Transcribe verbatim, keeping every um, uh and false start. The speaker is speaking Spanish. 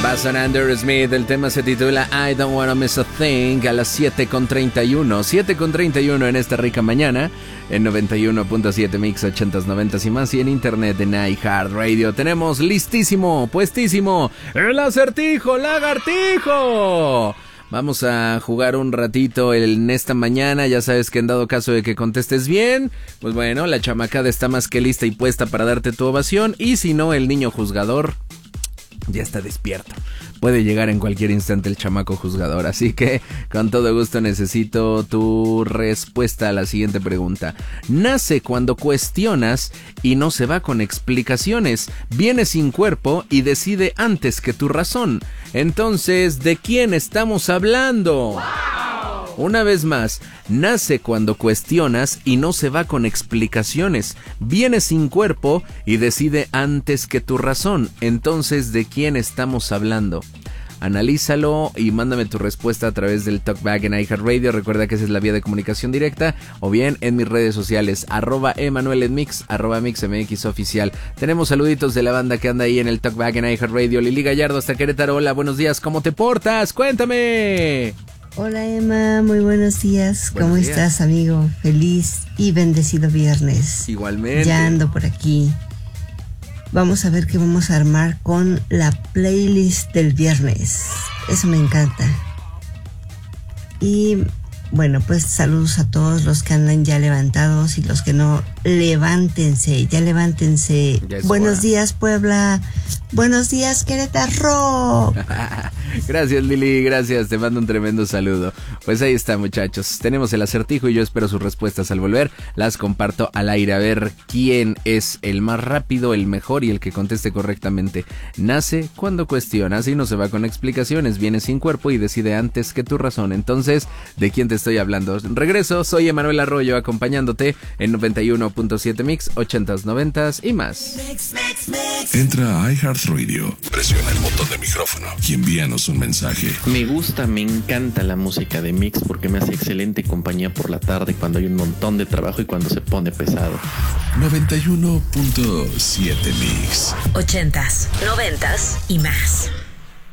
Va sonando Smith, el tema se titula I Don't Wanna Miss a Thing a las siete con treinta y uno. siete con treinta y uno en esta rica mañana, en noventa y uno punto siete Mix, ochentas, noventas y más, y en internet en iHeartRadio. Tenemos listísimo, puestísimo, el acertijo, lagartijo. Vamos a jugar un ratito en esta mañana. Ya sabes que en dado caso de que contestes bien, pues bueno, la chamacada está más que lista y puesta para darte tu ovación. Y si no, el niño juzgador ya está despierto. Puede llegar en cualquier instante el chamaco juzgador. Así que con todo gusto necesito tu respuesta a la siguiente pregunta. Nace cuando cuestionas y no se va con explicaciones. Viene sin cuerpo y decide antes que tu razón. Entonces, ¿de quién estamos hablando? ¡Wow! Una vez más, nace cuando cuestionas y no se va con explicaciones. Viene sin cuerpo y decide antes que tu razón. Entonces, ¿de quién estamos hablando? Analízalo y mándame tu respuesta a través del Talkback en iHeartRadio. Recuerda que esa es la vía de comunicación directa, o bien en mis redes sociales, arroba emanuelenmix, arroba mixmx oficial. Tenemos saluditos de la banda que anda ahí en el Talkback en iHeartRadio. Lili Gallardo hasta Querétaro. Hola, buenos días, ¿cómo te portas? Cuéntame. Hola Emma, muy buenos días. Buenos ¿Cómo días. estás, amigo? Feliz y bendecido viernes. Igualmente. Ya ando por aquí. Vamos a ver qué vamos a armar con la playlist del viernes. Eso me encanta. Y bueno, pues saludos a todos los que andan ya levantados y los que no, levántense, ya levántense. Ya Buenos hora. días, Puebla. Buenos días, Querétaro. Gracias, Lili, gracias, te mando un tremendo saludo. Pues ahí está, muchachos, tenemos el acertijo y yo espero sus respuestas al volver. Las comparto al aire, a ver quién es el más rápido, el mejor y el que conteste correctamente. Nace cuando cuestionas y no se va con explicaciones, viene sin cuerpo y decide antes que tu razón. Entonces, ¿de quién te estoy hablando? Regreso, soy Emanuel Arroyo acompañándote en noventa y uno punto siete Mix, ochentas, noventas y más. Entra a iHeartRadio, presiona el botón de micrófono y envíanos un mensaje. Me gusta, me encanta la música de Mix porque me hace excelente compañía por la tarde cuando hay un montón de trabajo y cuando se pone pesado. noventa y uno punto siete Mix. Ochentas, noventas y más.